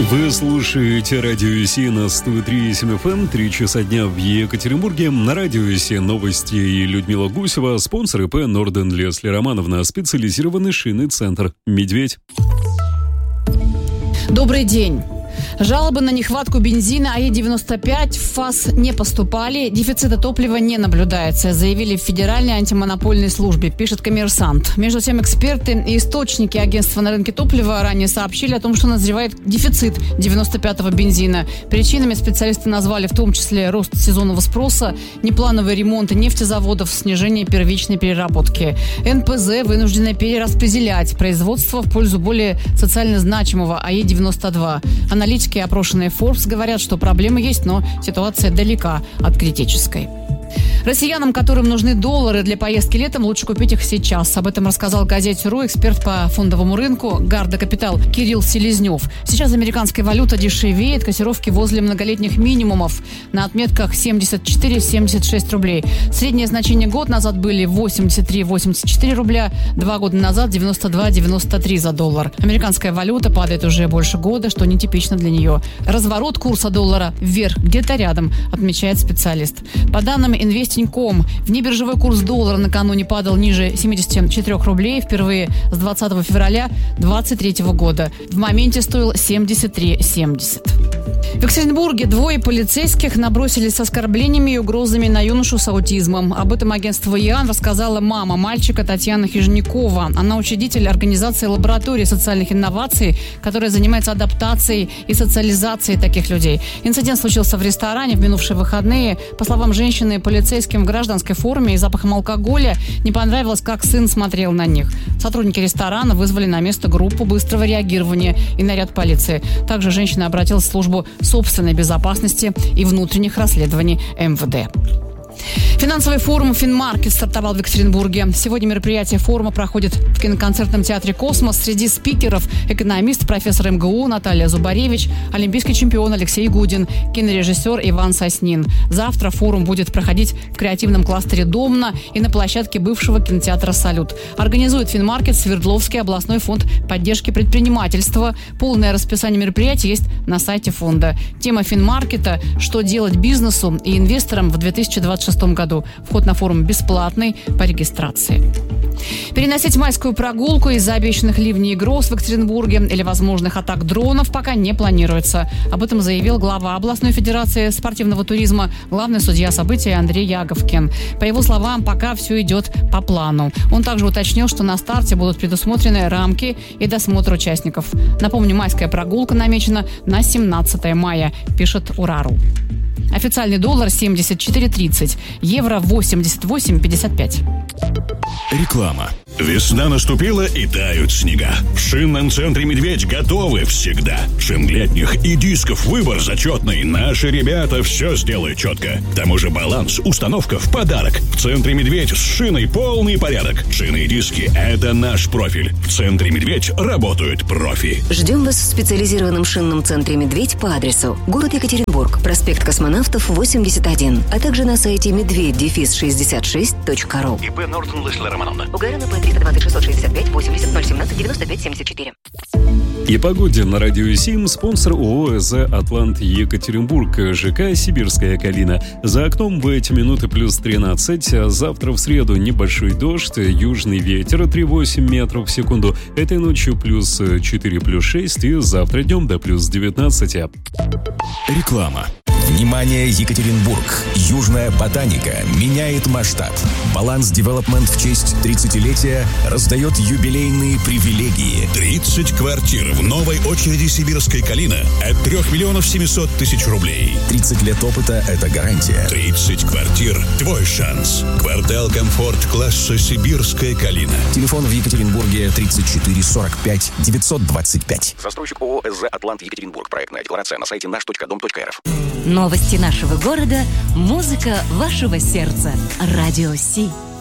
Вы слушаете радио СИ на 103.7 FM, 3 часа дня в Екатеринбурге. На радио СИ новости и Людмила Гусева, спонсор ИП Норден Лесли Романовна, специализированный шинный центр «Медведь». Добрый день. Жалобы на нехватку бензина АЕ-95 в ФАС не поступали, дефицита топлива не наблюдается, заявили в Федеральной антимонопольной службе, пишет «Коммерсант». Между тем, эксперты и источники агентства на рынке топлива ранее сообщили о том, что назревает дефицит 95-го бензина. Причинами специалисты назвали в том числе рост сезонного спроса, неплановые ремонты нефтезаводов, снижение первичной переработки. НПЗ вынуждены перераспределять производство в пользу более социально значимого АЕ-92. Аналитики, опрошенные Forbes, говорят, что проблемы есть, но ситуация далека от критической. Россиянам, которым нужны доллары для поездки летом, лучше купить их сейчас. Об этом рассказал газете «Ру» эксперт по фондовому рынку «Гарда Капитал» Кирилл Селезнев. Сейчас американская валюта дешевеет, котировки возле многолетних минимумов. На отметках 74-76 рублей. Среднее значение год назад были 83-84 рубля, 2 года назад 92-93 за доллар. Американская валюта падает уже больше года, что нетипично для нее. Разворот курса доллара вверх где-то рядом, отмечает специалист. По данным Investing.com, внебиржевой курс доллара накануне падал ниже 74 рублей впервые с 20 февраля 2023 года. В моменте стоил 73,70. В Екатеринбурге двое полицейских набросились с оскорблениями и угрозами на юношу с аутизмом. Об этом агентству ИАН рассказала мама мальчика Татьяна Хижнякова. Она учредитель организации «Лаборатории социальных инноваций», которая занимается адаптацией и социализацией таких людей. Инцидент случился в ресторане в минувшие выходные. По словам женщины, полицейским в гражданской форме и запахом алкоголя не понравилось, как сын смотрел на них. Сотрудники ресторана вызвали на место группу быстрого реагирования и наряд полиции. Также женщина обратилась в службу собственной безопасности и внутренних расследований МВД. Финансовый форум «Финмаркет» стартовал в Екатеринбурге. Сегодня мероприятие форума проходит в киноконцертном театре «Космос». Среди спикеров экономист, профессор МГУ Наталья Зубаревич, олимпийский чемпион Алексей Гудин, кинорежиссер Иван Соснин. Завтра форум будет проходить в креативном кластере «Домна» и на площадке бывшего кинотеатра «Салют». Организует «Финмаркет» Свердловский областной фонд поддержки предпринимательства. Полное расписание мероприятий есть на сайте фонда. Тема «Финмаркета» – что делать бизнесу и инвесторам в 2026 году. Вход на форум бесплатный по регистрации. Переносить майскую прогулку из-за обещанных ливней и гроз в Екатеринбурге или возможных атак дронов пока не планируется. Об этом заявил глава областной федерации спортивного туризма, главный судья события Андрей Яговкин. По его словам, пока все идет по плану. Он также уточнил, что на старте будут предусмотрены рамки и досмотр участников. Напомню, майская прогулка намечена на 17 мая, пишет Урару. Официальный доллар 74,30, евро 88,55. Реклама. Весна наступила и тают снега. В шинном центре «Медведь» готовы всегда. Шин летних и дисков выбор зачетный. Наши ребята все сделают четко. К тому же баланс, установка в подарок. В центре «Медведь» с шиной полный порядок. Шины и диски – это наш профиль. В центре «Медведь» работают профи. Ждем вас в специализированном шинном центре «Медведь» по адресу город Екатеринбург, проспект Космонавтов, 81, а также на сайте медведь-66.ру. ИП Норден Лесли Романовна. Угарина по 320 665 80 017 95 74. И погоде на радио СИМ спонсор ООО «ЭЗ Атлант Екатеринбург», ЖК «Сибирская калина». За окном в эти минуты плюс 13, а завтра в среду небольшой дождь, южный ветер 3,8 метров в секунду. Этой ночью плюс 4, плюс 6 и завтра днем до плюс 19. Реклама. Внимание, Екатеринбург! Южная ботаника меняет масштаб. Баланс Девелопмент в честь 30-летия раздает юбилейные привилегии. 30 квартир в новой очереди «Сибирской калина» от 3 миллионов 700 тысяч рублей. 30 лет опыта – это гарантия. 30 квартир – твой шанс. Квартал «Комфорт» класса «Сибирская калина». Телефон в Екатеринбурге 34 45 925. Застройщик ООО «ЭЗ Атлант Екатеринбург». Проектная декларация на сайте наш.дом.рф. Новости нашего города, музыка вашего сердца. Радио Си.